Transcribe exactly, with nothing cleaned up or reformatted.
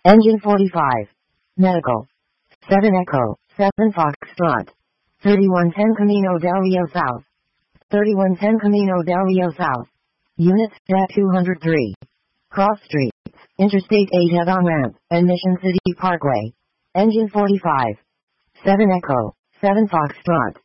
Engine forty-five. Medical. seven Echo, seven Foxtrot. thirty-one ten Camino del Rio South. thirty-one ten Camino del Rio South. Units at two hundred three. Cross Streets, Interstate eight head-on ramp, and Mission City Parkway. Engine forty-five. seven Echo, seven Foxtrot.